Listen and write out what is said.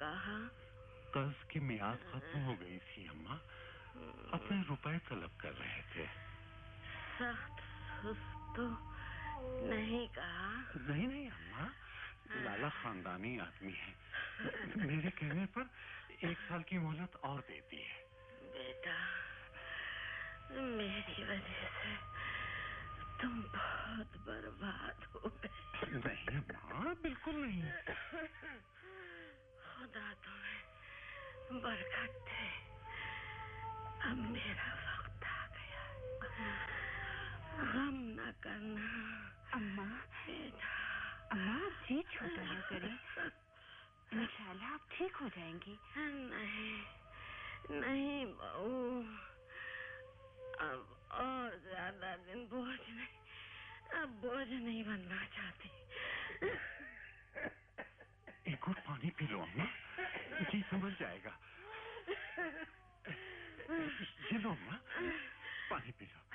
कहा? कर्ज की मियाद खत्म हो गई थी अम्मा। अपने रुपए तलब कर रहे थे। सख्त सुस्त तो नहीं कहा? नहीं अम्मा, लाला खानदानी आदमी है। मेरे कहने पर 1 साल की मोहलत और देती है। बेटा, मेरी वजह से तुम बहुत बर्बाद हो गए। नहीं अम्मा, बिल्कुल नहीं। खुदा तुम्हें बरकत दे। अब मेरा वक्त आ गया। गम न करना अम्मा। बेटा, अम्मा, आप जी छोटा ना करें। इंशाल्लाह आप ठीक हो जाएंगी। नहीं बहू, अब और ज्यादा दिन बोझ नहीं बनना चाहती। एक घूंट पानी पी लो अम्मा, जी समझ जाएगा। ये लो अम्मा, पानी पी लो।